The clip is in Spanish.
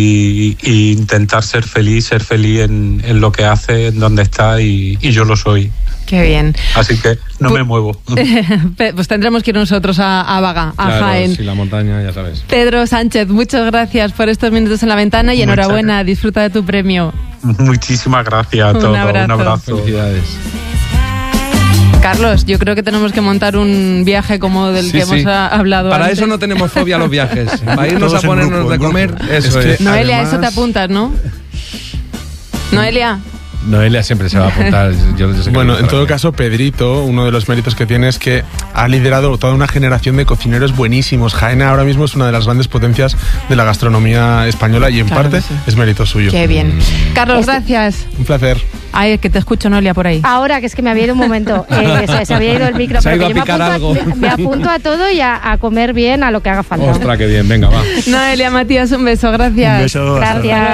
y intentar ser feliz en lo que hace, en donde está, y yo lo soy. Qué bien. Así que no me muevo. Pues tendremos que ir nosotros a Baga, a Jaén. Sí, la montaña, ya sabes. Pedro Sánchez, muchas gracias por estos minutos en la ventana y enhorabuena, disfruta de tu premio. Muchísimas gracias a todos. Un abrazo. Felicidades. Carlos, yo creo que tenemos que montar un viaje como del que hemos hablado Para antes. eso no tenemos fobia a los viajes. Para irnos a ponernos de comer, eso es. Noelia, además... eso te apuntas, ¿no? Noelia siempre se va a apuntar. Yo sé que bueno, en todo caso, Pedrito, uno de los méritos que tiene es que ha liderado toda una generación de cocineros buenísimos. Jaén ahora mismo es una de las grandes potencias de la gastronomía española y en parte es mérito suyo. Qué bien. Carlos, gracias. Un placer. Ay, que te escucho, Noelia, por ahí. Ahora, que es que me había ido un momento. Se había ido el micro. Se ha ido a picar algo. Me apunto a todo y a comer bien, a lo que haga falta. Ostras, qué bien. Venga, va. Noelia, Matías, un beso. Gracias. Un beso. Gracias.